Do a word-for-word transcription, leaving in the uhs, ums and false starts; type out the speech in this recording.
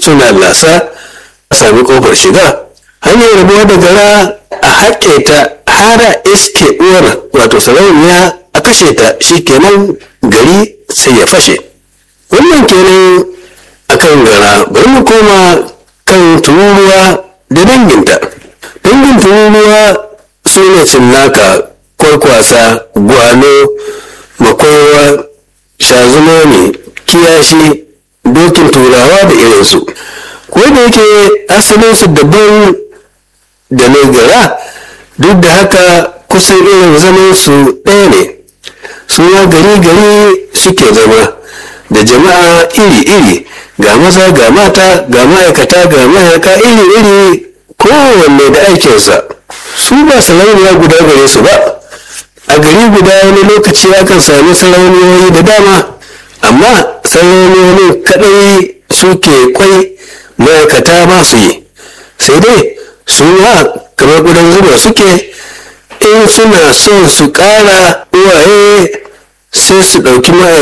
suna lasa a sami kofar shiga. Hanyar rabuwa da gara a haƙe ta har a iske uwar wato sarauniya a kashe ta, shi kenan gari sai ya fashe. Wannan kenan akan gara. Bari mu koma kan tururuwa da danginta. Dangin tururuwa su ne cinnaka, kwarkwasa, gwano, makowa, shazumoni, kiyashi, dokin turawa da irinsu. Ko da yake asalinsu daban da na gara, duk da haka kusan irin zaman su ɗaya ne. Suna gari-gari suke zama da jama'a iri-iri, ga maza ga mata ga ma'aikata ga mayaka iri-iri, kowanne da aikinsa. Su ba sarauniya guda gare su ba. A gari guda wani lokaci akan sami sarauniyoyi da dama, amma sarauniyoyin kaɗai suke kwai, ma'aikata ba su yi. Sai dai su ma kamar gudan zuba suke, in suna son su ƙara uwaye sai su ɗauki ma'aikata